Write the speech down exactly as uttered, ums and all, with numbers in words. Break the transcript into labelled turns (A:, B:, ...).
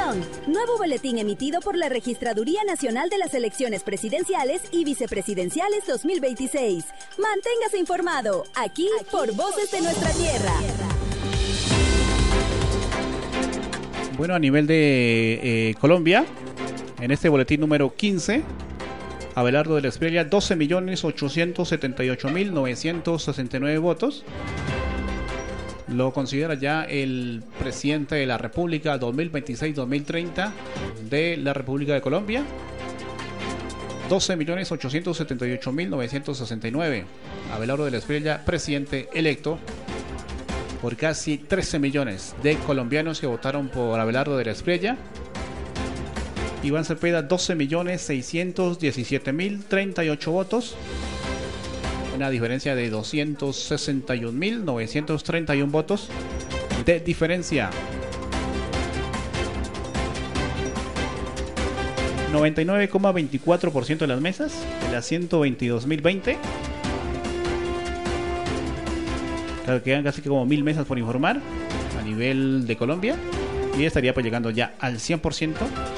A: información. Nuevo boletín emitido por la Registraduría Nacional de las Elecciones Presidenciales y Vicepresidenciales dos mil veintiséis. Manténgase informado, aquí, aquí por Voces de Nuestra Tierra.
B: Bueno, a nivel de eh, Colombia, en este boletín número quince, Abelardo de la Espriella, doce millones ochocientos setenta y ocho mil novecientos sesenta y nueve votos. Lo considera ya el presidente de la República dos mil veintiséis dos mil treinta de la República de Colombia. doce millones ochocientos setenta y ocho mil novecientos sesenta y nueve. Abelardo de la Espriella, presidente electo por casi trece millones de colombianos que votaron por Abelardo de la Espriella. Iván Cepeda, doce millones seiscientos diecisiete mil treinta y ocho votos. Una diferencia de doscientos sesenta y un mil novecientos treinta y uno votos de diferencia. noventa y nueve coma veinticuatro por ciento de las mesas, de las ciento veintidós mil veinte. Claro, quedan casi como mil mesas por informar a nivel de Colombia. Y estaría pues llegando ya al cien por ciento